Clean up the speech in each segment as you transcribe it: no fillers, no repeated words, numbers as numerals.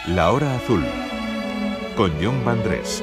La Hora Azul, con Jon Vandrés.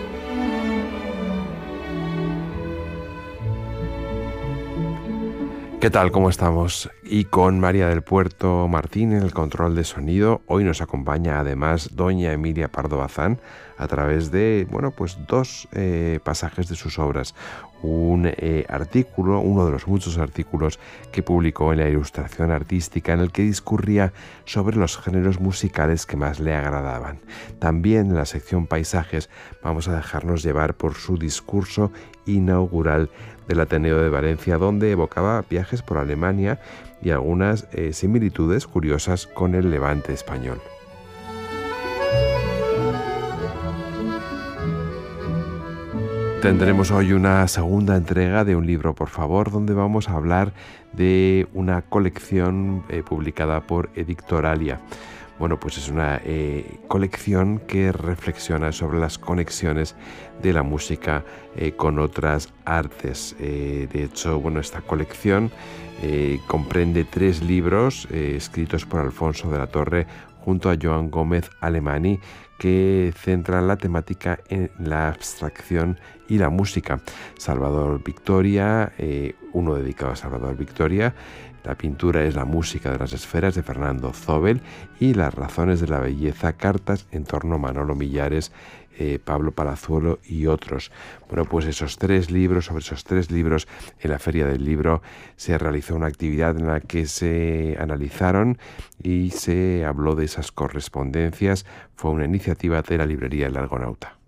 ¿Qué tal? ¿Cómo estamos? Y con María del Puerto Martín en el control de sonido. Hoy nos acompaña además doña Emilia Pardo Bazán a través de, dos pasajes de sus obras. Un artículo, uno de los muchos artículos que publicó en la Ilustración Artística, en el que discurría sobre los géneros musicales que más le agradaban. También en la sección Paisajes vamos a dejarnos llevar por su discurso inaugural del Ateneo de Valencia, donde evocaba viajes por Alemania y algunas similitudes curiosas con el Levante español. Tendremos hoy una segunda entrega de Un libro, por favor, donde vamos a hablar de una colección publicada por Edictoralia. Bueno, pues es una colección que reflexiona sobre las conexiones de la música con otras artes. De hecho, esta colección comprende 3 libros escritos por Alfonso de la Torre junto a Joan Gómez Alemany, que centran la temática en la abstracción y la música. Salvador Victoria, uno dedicado a Salvador Victoria. La pintura es la música de las esferas, de Fernando Zóbel, y Las razones de la belleza, cartas en torno a Manolo Millares, Pablo Palazuelo y otros. Bueno, pues sobre esos 3 libros, en la Feria del Libro se realizó una actividad en la que se analizaron y se habló de esas correspondencias. Fue una iniciativa de la librería El Argonauta.